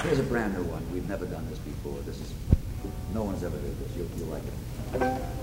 Here's a brand new one. We've never done this before. This is, no one's ever heard this. You'll like it.